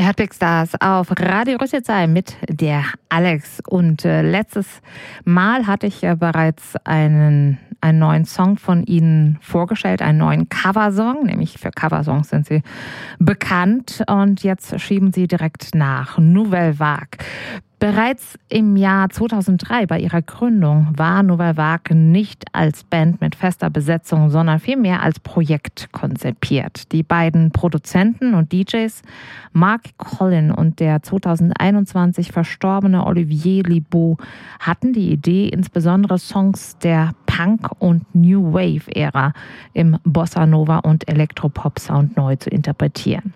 hört Big Stars auf Radio Rüsselsheim mit der Alex. Und letztes Mal hatte ich ja bereits einen neuen Song von ihnen vorgestellt, einen neuen Coversong, nämlich für Coversongs sind sie bekannt. Und jetzt schieben sie direkt nach. Nouvelle Vague. Bereits im Jahr 2003 bei ihrer Gründung war Nouvelle Vague nicht als Band mit fester Besetzung, sondern vielmehr als Projekt konzipiert. Die beiden Produzenten und DJs Mark Collin und der 2021 verstorbene Olivier Libaud hatten die Idee, insbesondere Songs der Punk- und New Wave-Ära im Bossa Nova und Elektropop-Sound neu zu interpretieren.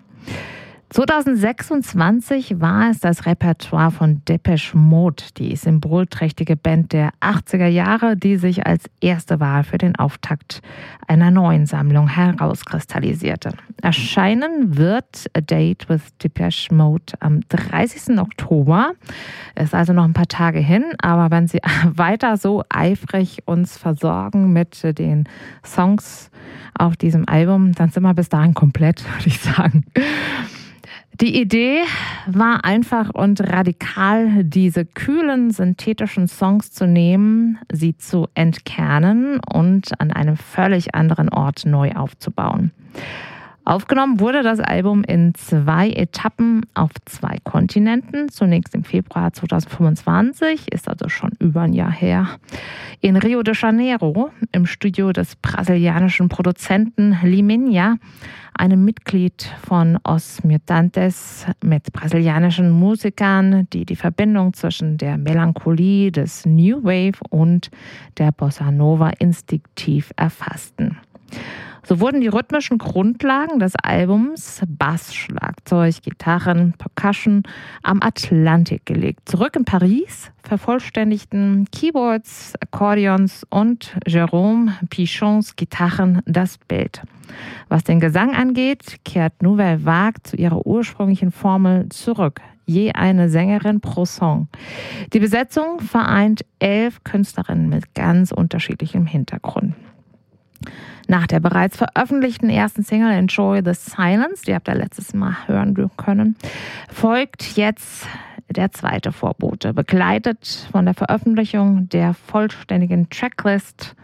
2026 war es das Repertoire von Depeche Mode, die symbolträchtige Band der 80er Jahre, die sich als erste Wahl für den Auftakt einer neuen Sammlung herauskristallisierte. Erscheinen wird A Date with Depeche Mode am 30. Oktober. Ist also noch ein paar Tage hin, aber wenn Sie weiter so eifrig uns versorgen mit den Songs auf diesem Album, dann sind wir bis dahin komplett, würde ich sagen. Die Idee war einfach und radikal, diese kühlen, synthetischen Songs zu nehmen, sie zu entkernen und an einem völlig anderen Ort neu aufzubauen. Aufgenommen wurde das Album in 2 Etappen auf 2 Kontinenten. Zunächst im Februar 2025, ist also schon über ein Jahr her, in Rio de Janeiro im Studio des brasilianischen Produzenten Liminha, einem Mitglied von Os Mutantes, mit brasilianischen Musikern, die die Verbindung zwischen der Melancholie des New Wave und der Bossa Nova instinktiv erfassten. So wurden die rhythmischen Grundlagen des Albums, Bass, Schlagzeug, Gitarren, Percussion, am Atlantik gelegt. Zurück in Paris vervollständigten Keyboards, Akkordeons und Jérôme Pichons Gitarren das Bild. Was den Gesang angeht, kehrt Nouvelle Vague zu ihrer ursprünglichen Formel zurück. Je eine Sängerin pro Song. Die Besetzung vereint 11 Künstlerinnen mit ganz unterschiedlichem Hintergrund. Nach der bereits veröffentlichten ersten Single Enjoy the Silence, die habt ihr letztes Mal hören können, folgt jetzt der zweite Vorbote, begleitet von der Veröffentlichung der vollständigen Tracklist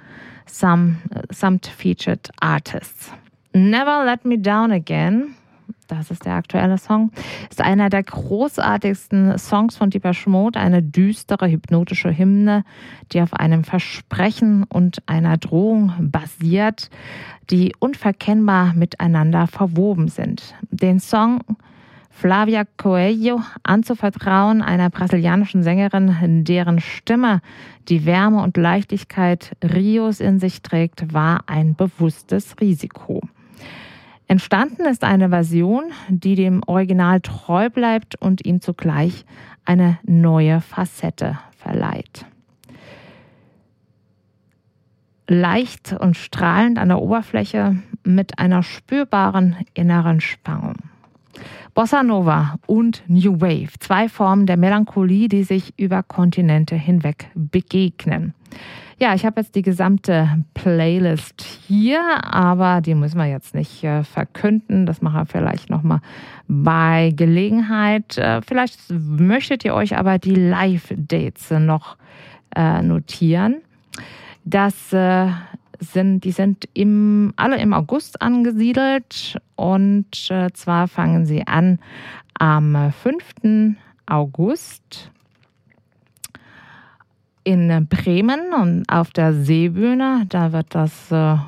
samt Featured Artists. Never Let Me Down Again, das ist der aktuelle Song, ist einer der großartigsten Songs von Depeche Mode, eine düstere, hypnotische Hymne, die auf einem Versprechen und einer Drohung basiert, die unverkennbar miteinander verwoben sind. Den Song Flavia Coelho anzuvertrauen, einer brasilianischen Sängerin, deren Stimme die Wärme und Leichtigkeit Rios in sich trägt, war ein bewusstes Risiko. Entstanden ist eine Version, die dem Original treu bleibt und ihm zugleich eine neue Facette verleiht. Leicht und strahlend an der Oberfläche mit einer spürbaren inneren Spannung. Bossa Nova und New Wave, 2 Formen der Melancholie, die sich über Kontinente hinweg begegnen. Ja, ich habe jetzt die gesamte Playlist hier, aber die müssen wir jetzt nicht verkünden. Das machen wir vielleicht nochmal bei Gelegenheit. Vielleicht möchtet ihr euch aber die Live-Dates noch notieren. Die sind alle im August angesiedelt und zwar fangen sie an am 5. August in Bremen und auf der Seebühne. Da wird das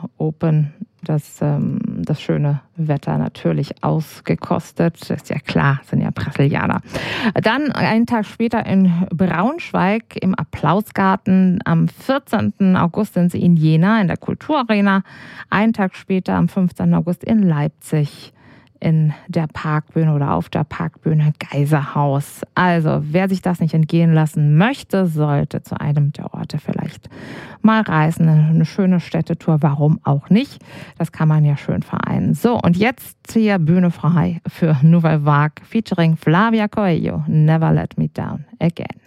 schöne Wetter natürlich ausgekostet. Das ist ja klar, sind ja Brasilianer. Dann einen Tag später in Braunschweig im Applausgarten. Am 14. August sind sie in Jena in der Kulturarena. Einen Tag später am 15. August in Leipzig in der Parkbühne oder auf der Parkbühne Geiserhaus. Also, wer sich das nicht entgehen lassen möchte, sollte zu einem der Orte vielleicht mal reisen. Eine schöne Städtetour, warum auch nicht? Das kann man ja schön vereinen. So, und jetzt hier Bühne frei für Nouvelle Vague featuring Flavia Coelho. Never Let Me Down Again.